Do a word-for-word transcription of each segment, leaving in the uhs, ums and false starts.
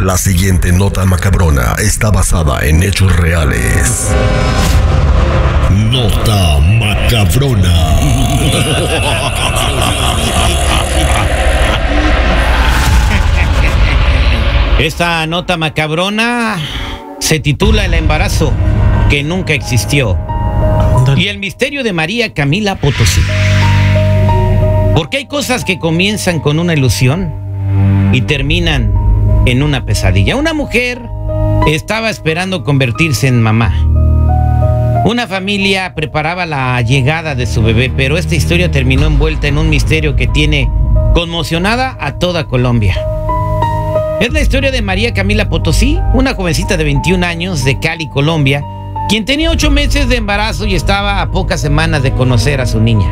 La siguiente nota macabrona está basada en hechos reales. Nota macabrona. Esta nota macabrona se titula El embarazo que nunca existió y el misterio de María Camila Potosí. Porque hay cosas que comienzan con una ilusión y terminan en una pesadilla. Una mujer estaba esperando convertirse en mamá. Una familia preparaba la llegada de su bebé, pero esta historia terminó envuelta en un misterio que tiene conmocionada a toda Colombia. Es la historia de María Camila Potosí, una jovencita de veintiún años de Cali, Colombia, quien tenía ocho meses de embarazo y estaba a pocas semanas de conocer a su niña.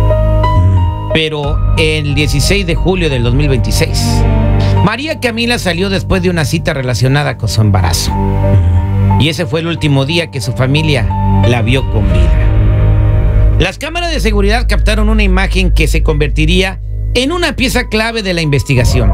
Pero el dieciséis de julio del dos mil veintiséis, María Camila salió después de una cita relacionada con su embarazo. Y ese fue el último día que su familia la vio con vida. Las cámaras de seguridad captaron una imagen que se convertiría en una pieza clave de la investigación.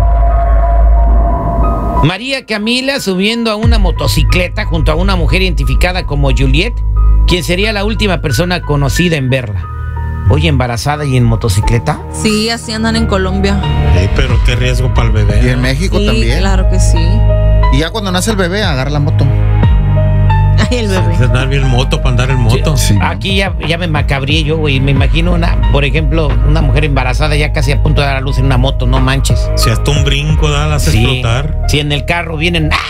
María Camila subiendo a una motocicleta junto a una mujer identificada como Juliet, quien sería la última persona conocida en verla. Oye, ¿embarazada y en motocicleta? Sí, así andan en Colombia. Sí, pero qué riesgo para el bebé. Y en México Sí, también. claro que sí. Y ya cuando nace el bebé, agarra la moto. Ay, el bebé. Es andar bien moto, para andar en moto. Sí. Aquí ya, ya me macabrié yo, güey. Me imagino una, por ejemplo, una mujer embarazada ya casi a punto de dar a luz en una moto, no manches. Si hasta un brinco da, la hace Sí, explotar. si en el carro vienen... ¡ah!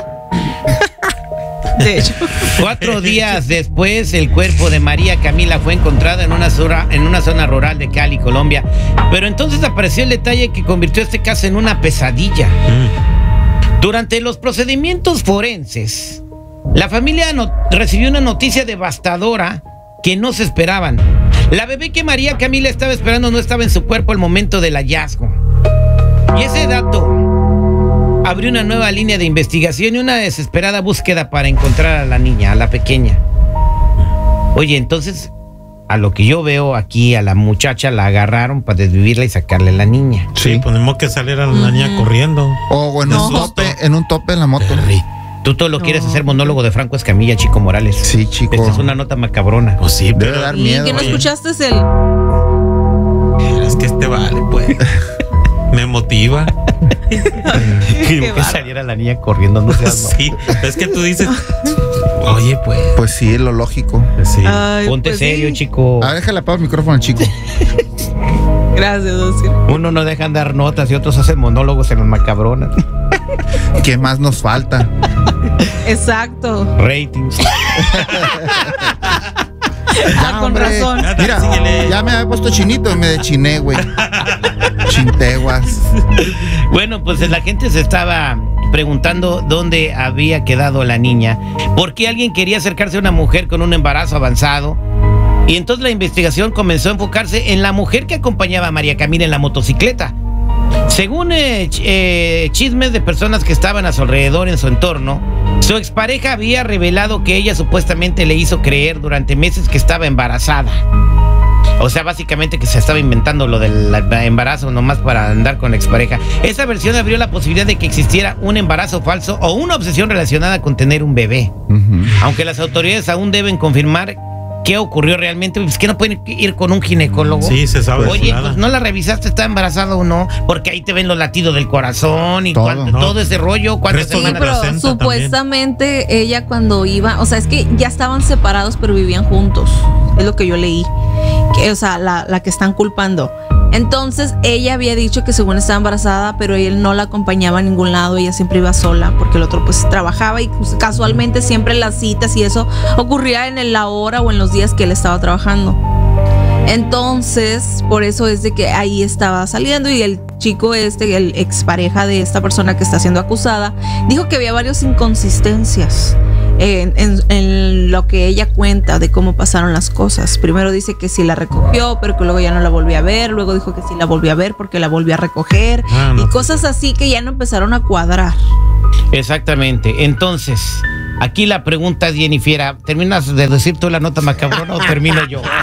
De hecho. Cuatro días después, el cuerpo de María Camila fue encontrado en una, zona, en una zona rural de Cali, Colombia. Pero entonces apareció el detalle que convirtió este caso en una pesadilla. Mm. Durante los procedimientos forenses, la familia no, recibió una noticia devastadora que no se esperaban. La bebé que María Camila estaba esperando no estaba en su cuerpo al momento del hallazgo. Y ese dato abrió una nueva línea de investigación y una desesperada búsqueda para encontrar a la niña, a la pequeña. Oye, entonces, a lo que yo veo aquí, a la muchacha la agarraron para desvivirla y sacarle a la niña. Sí, ponemos que salir a la niña corriendo. O en No. un tope, en un tope en la moto. Tú todo lo No. quieres hacer monólogo de Franco Escamilla, Chico Morales. Sí, chico. Esta es una nota macabrona. Pues sí, Debe pero dar ¿Y miedo. que no oye. escuchaste el...? es que este vale, pues. Me motiva. Que bárbaro. saliera la niña corriendo, no seas Sí, es que tú dices, oye, pues. Pues sí, es lo lógico. Sí. Ay, Ponte pues serio, sí. chico. A ver, déjale apagar el micrófono al chico. Gracias, Osir. Uno no dejan dar notas y otros hacen monólogos en los macabronas. ¿Qué más nos falta? Exacto. Ratings. Ah, con hombre. razón. Mira, Síguele. ya me había puesto chinito y me dechiné, güey. Chinteguas. Bueno, pues la gente se estaba preguntando dónde había quedado la niña, por qué alguien quería acercarse a una mujer con un embarazo avanzado. Y entonces la investigación comenzó a enfocarse en la mujer que acompañaba a María Camila en la motocicleta. Según eh, ch- eh, chismes de personas que estaban a su alrededor, en su entorno, su expareja había revelado que ella supuestamente le hizo creer durante meses que estaba embarazada. O sea, básicamente que se estaba inventando lo del embarazo nomás para andar con la expareja. Esa versión abrió la posibilidad de que existiera un embarazo falso o una obsesión relacionada con tener un bebé. Ujú. Aunque las autoridades aún deben confirmar qué ocurrió realmente, pues que no pueden ir con un ginecólogo. Sí, se sabe. Oye, nada. pues no la revisaste, está embarazada o no, porque ahí te ven los latidos del corazón y Todo, cuánto- ¿no? todo ese rollo, cuántas Resto Sí, de semanas. pero placenta supuestamente ella cuando iba, o sea, es que ya estaban separados, pero vivían juntos. Es lo que yo leí. Que, o sea, la, la que están culpando. Entonces, ella había dicho que según estaba embarazada, pero él no la acompañaba a ningún lado, ella siempre iba sola, porque el otro pues trabajaba y pues, casualmente siempre las citas y eso ocurría en la hora o en los días que él estaba trabajando. Entonces, por eso es de que ahí estaba saliendo y el chico este, el expareja de esta persona que está siendo acusada, dijo que había varias inconsistencias en, en- en lo que ella cuenta de cómo pasaron las cosas. Primero dice que sí la recogió, pero que luego ya no la volvió a ver. Luego dijo que sí la volvió a ver porque la volvió a recoger. Ah, no. Y cosas así que ya no empezaron a cuadrar. Exactamente. Entonces, aquí la pregunta es, Jennifer, ¿terminas de decir tú la nota macabrona o termino yo?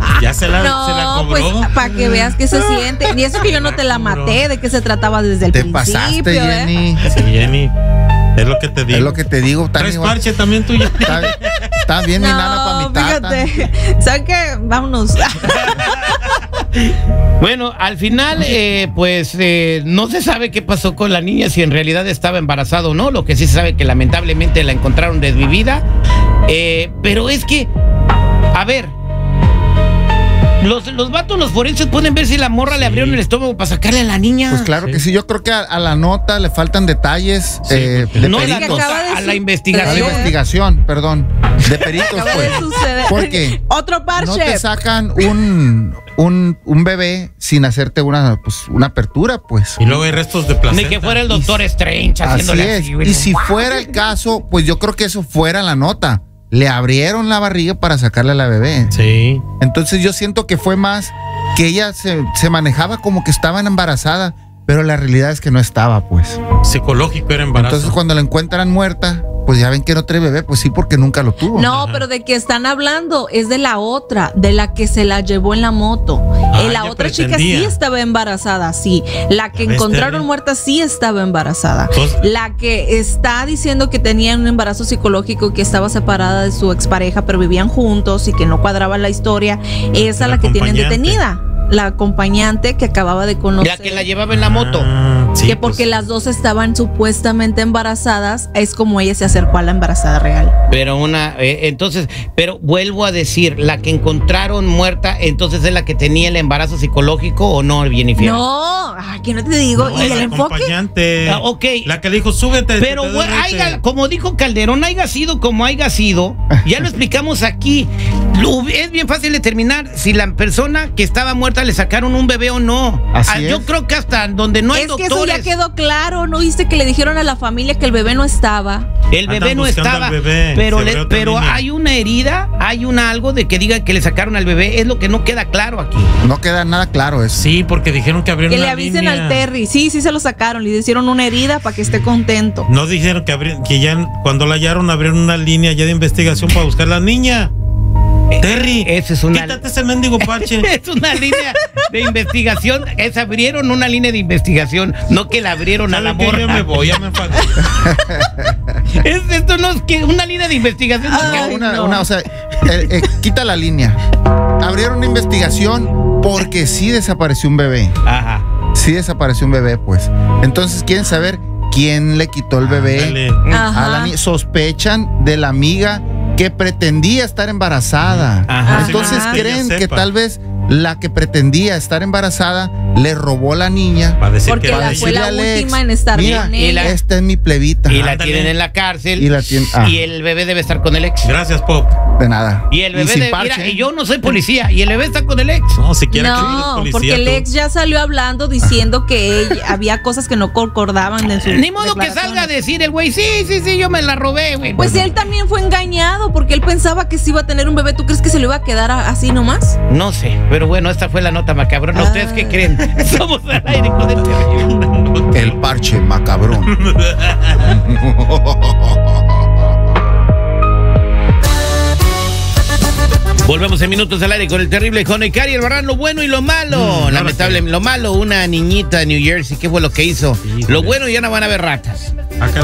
Ya se la, se la No, cobró. pues para que veas que se siente. Y eso que yo no te la maté, de qué se trataba desde el Te principio. pasaste, ¿eh? Jenny. Sí, Jenny. Es lo que te digo. Es lo que te digo. Tan ¿Tres igual- parches también tuyo? Está, está bien mi nana para mi No, tata. fíjate. ¿Sabes qué? Vámonos. Bueno, al final, eh, pues eh, no se sabe qué pasó con la niña, si en realidad estaba embarazada o no. Lo que sí se sabe es que lamentablemente la encontraron desvivida. Eh, pero es que, a ver, los, los vatos, los forenses pueden ver si la morra Sí. le abrieron el estómago para sacarle a la niña. Pues claro Sí. que sí. Yo creo que a, a la nota le faltan detalles Sí, eh, porque- de no la peritos. que acaba de nota, a su- la A la investigación. investigación, perdón. De peritos, Acaba pues. de suceder. ¿Por qué? Otro No parche. te sacan un, un, un bebé sin hacerte una, pues, una apertura, pues. Y luego hay restos de Ni placenta. que fuera el doctor Strange Así haciéndole es. así, güey. Y si fuera el caso, pues yo creo que eso fuera la nota. Le abrieron la barriga para sacarle a la bebé. Sí. Entonces yo siento que fue más que ella se, se manejaba como que estaba embarazada, pero la realidad es que no estaba, pues. Psicológico era embarazo. Entonces cuando la encuentran muerta, pues ya ven que no trae bebé, pues sí, porque nunca lo tuvo. No, Ajá. pero de que están hablando es de la otra, de la que se la llevó en la moto. Ah, Eh, la ella otra chica pretendía. sí estaba embarazada, sí. La que Ya ves, encontraron Terry. muerta sí estaba embarazada. Entonces- La que está diciendo que tenía un embarazo psicológico, que estaba separada de su expareja, pero vivían juntos y que no cuadraba la historia, esa La la que tienen acompañante. detenida. La acompañante que acababa de conocer. La que la llevaba en la moto. Ah, sí, que porque pues, las dos estaban supuestamente embarazadas, es como ella se acercó a la embarazada real. Pero una, eh, entonces, pero vuelvo a decir, la que encontraron muerta, entonces es la que tenía el embarazo psicológico o no, bien y fiel. No, ay, que no te digo. no, ¿Y es el la enfoque? Ah, acompañante. ok. La que le dijo, súbete. Pero que te bueno, doy leche. haya- como dijo Calderón, haya sido como haya sido, ya lo explicamos aquí. Lo- es bien fácil determinar si la persona que estaba muerta le sacaron un bebé o no. Así Ah, Yo es. creo que hasta donde no hay Es que eso doctores, ya quedó claro. ¿No viste que le dijeron a la familia que el bebé no estaba? el bebé Andan no buscando estaba. al bebé, pero se le- abrió otra pero línea. hay una herida, hay una algo de que digan que le sacaron al bebé. Es lo que no queda claro aquí. No queda nada claro eso. Sí, porque dijeron que abrieron Que le una avisen línea. al Terry. Sí, sí se lo sacaron. Le hicieron una herida para que esté contento. No dijeron que, abri- que ya cuando la hallaron abrieron una línea ya de investigación para buscar a la niña. Terry, Esa es una- quítate ese mendigo parche. Es una línea de investigación. Es abrieron una línea de investigación, no que la abrieron a la ¿Sabe qué? morra. Yo me voy, ya me enfadé. Es, esto no es que una línea de investigación. no es que- Ay, una, no. una, o sea, eh, eh, quita la línea. Abrieron una investigación porque sí desapareció un bebé. Ajá. Sí desapareció un bebé, pues. Entonces quieren saber quién le quitó el bebé Ándale. Ajá. a la niña. Sospechan de la amiga que pretendía estar embarazada. Ajá. Entonces Ajá. creen Ella que sepa. tal vez la que pretendía estar embarazada le robó la niña. Para decir Porque que la era fue ella. la Decirle a Alex, última en estar mira, con y la- ella. Esta es mi plebita. Y la Ándale. tienen en la cárcel. Y la tienen- ah. Y el bebé debe estar con el ex. Gracias, Pop. De nada. Y el bebé sin debe. parche, Mira, ¿eh? y yo no soy policía. Y el bebé está con el ex. No, siquiera que eres No, policía, porque el tú. ex ya salió hablando diciendo que ella- había cosas que no concordaban en su Ni modo que declaraciones. salga a decir el güey, sí, sí, sí, yo me la robé, güey. Pues él también fue engañado porque él pensaba que sí iba a tener un bebé. ¿Tú crees que se le iba a quedar a- así nomás? No sé, pero bueno, esta fue la nota macabrona. ¿Ustedes qué Ah. creen? Somos al aire con el terrible. El parche macabrón. Volvemos en minutos al aire con el terrible Johnny Cari, el barran lo bueno y lo malo. Mm, Lamentable, no lo lo malo, una niñita de New Jersey, ¿qué fue lo que hizo? Híjole. Lo bueno ya no van a haber ratas. Ah, caray.